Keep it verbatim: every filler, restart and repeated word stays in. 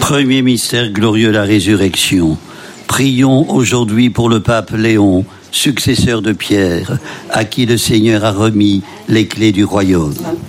Premier mystère glorieux, la résurrection. Prions aujourd'hui pour le pape Léon, successeur de Pierre, à qui le Seigneur a remis les clés du royaume.